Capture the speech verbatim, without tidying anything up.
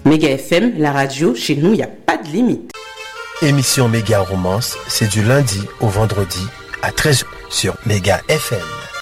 Méga F M, la radio, chez nous, il n'y a pas de limite. Émission Méga Romance, c'est du lundi au vendredi à treize heures sur Méga F M.